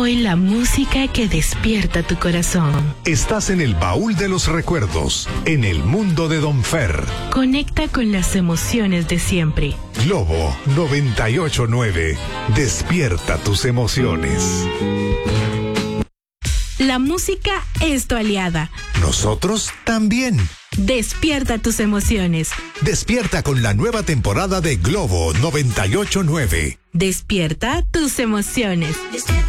Hoy la música que despierta tu corazón. Estás en el baúl de los recuerdos, en el mundo de Don Fer. Conecta con las emociones de siempre. Globo 98.9. Despierta tus emociones. La música es tu aliada. Nosotros también. Despierta tus emociones. Despierta con la nueva temporada de Globo 98.9. Despierta tus emociones.